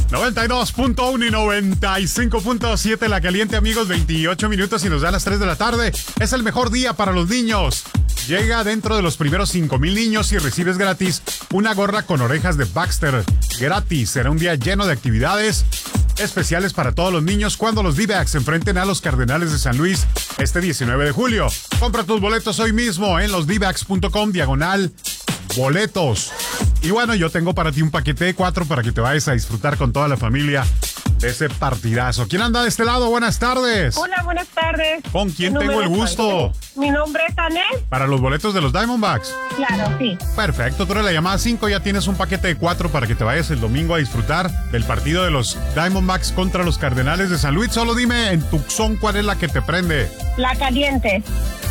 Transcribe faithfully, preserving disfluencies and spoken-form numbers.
noventa y dos punto uno y noventa y cinco punto siete La Caliente, amigos, veintiocho minutos y nos da las tres de la tarde. Es el mejor día para los niños. Llega dentro de los primeros cinco mil niños y recibes gratis una gorra con orejas de Baxter. Gratis. Será un día lleno de actividades especiales para todos los niños cuando los D-Backs se enfrenten a los Cardenales de San Luis este diecinueve de julio. Compra tus boletos hoy mismo en los d backs punto com diagonal boletos. Y bueno, yo tengo para ti un paquete de cuatro para que te vayas a disfrutar con toda la familia de ese partidazo. ¿Quién anda de este lado? Buenas tardes. Hola, buenas tardes. ¿Con quién tengo el gusto? Mi nombre es Anel. Para los boletos de los Diamondbacks. Claro, sí. Perfecto, tú eres la llamada cinco, ya tienes un paquete de cuatro para que te vayas el domingo a disfrutar del partido de los Diamondbacks contra los Cardenales de San Luis. Solo dime en Tucson cuál es la que te prende. La Caliente.